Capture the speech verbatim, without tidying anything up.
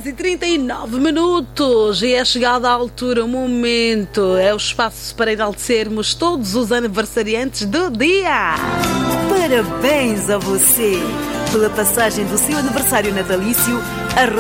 horas e trinta e nove minutos e é chegada a altura, o momento, é o espaço para enaltecermos todos os aniversariantes do dia. Parabéns a você pela passagem do seu aniversário natalício. A